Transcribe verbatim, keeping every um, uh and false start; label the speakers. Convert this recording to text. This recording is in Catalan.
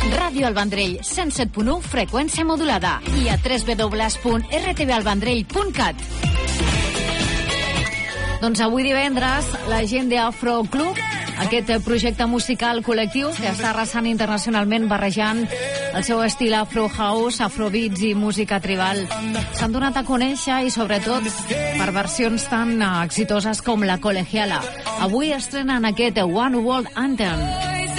Speaker 1: Ràdio El Vendrell, cent set punt u, freqüència modulada. I a w w w punt r t v el vendrell punt cat. Doncs avui divendres, la gent d'Afro Club, aquest projecte musical col·lectiu que està arrasant internacionalment barrejant el seu estil afro house, afrobeats i música tribal, s'han donat a conèixer i sobretot per versions tan exitoses com la Colegiala. Avui estrenen aquest One World Anthem.